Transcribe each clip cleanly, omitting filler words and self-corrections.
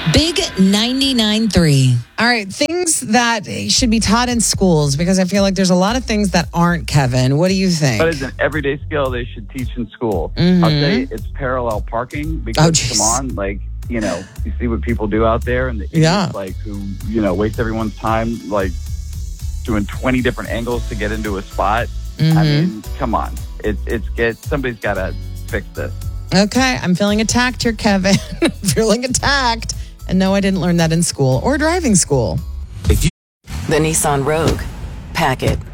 Big 99.3. All right, things that should be taught in schools, because I feel like there's a lot of things that aren't, Kevin. What do you think? But it's an everyday skill they should teach in school. I'll say it's parallel parking because, come on, like, you know, you see what people do out there and the idiots, like, who, you know, waste everyone's time, like, doing 20 different angles to get into a spot. I mean, come on. Somebody's got to fix this. Okay, I'm feeling attacked here, Kevin. Feeling attacked. And no, I didn't learn that in school or driving school. The Nissan Rogue. Pack it.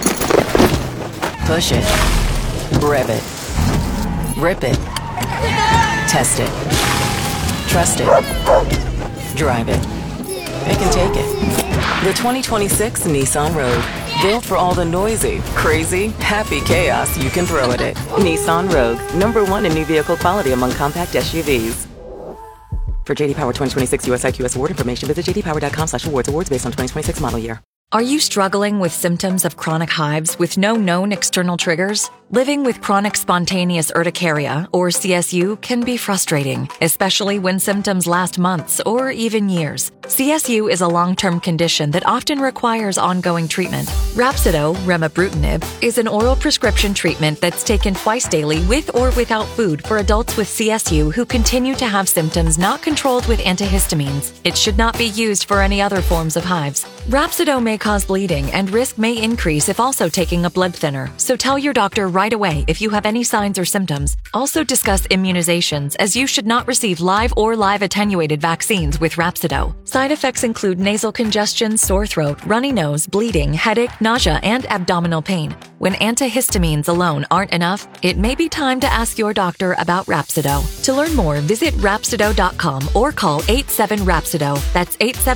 Push it. Rev it. Rip it. Test it. Trust it. Drive it. Pick and take it. The 2026 Nissan Rogue. Built for all the noisy, crazy, happy chaos you can throw at it. Nissan Rogue. #1 in new vehicle quality among compact SUVs. For JD Power 2026 US IQS award information, visit jdpower.com/awards. Awards based on 2026 model year. Are you struggling with symptoms of chronic hives with no known external triggers? Living with chronic spontaneous urticaria, or CSU, can be frustrating, especially when symptoms last months or even years. CSU is a long-term condition that often requires ongoing treatment. Rhapsido, remibrutinib, is an oral prescription treatment that's taken twice daily with or without food for adults with CSU who continue to have symptoms not controlled with antihistamines. It should not be used for any other forms of hives. Rhapsido may cause bleeding and risk may increase if also taking a blood thinner, so tell your doctor right away if you have any signs or symptoms. Also discuss immunizations, as you should not receive live or live attenuated vaccines with Rhapsido. Side effects include nasal congestion, sore throat, runny nose, bleeding, headache, nausea, and abdominal pain. When antihistamines alone aren't enough, it may be time to ask your doctor about Rhapsido. To learn more, visit Rhapsido.com or call 87-RHAPSIDO. That's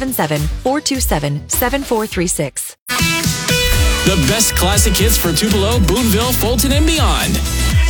877-427-7436. The best classic hits for Tupelo, Boonville, Fulton, and beyond.